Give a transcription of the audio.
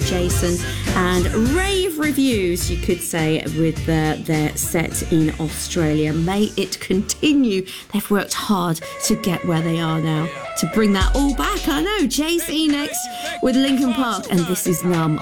Jason, and rave reviews, you could say, with their set in Australia. May it continue. They've worked hard to get where they are now, to bring that all back. I know. Jay-Z next with Linkin Park, and This Is Numb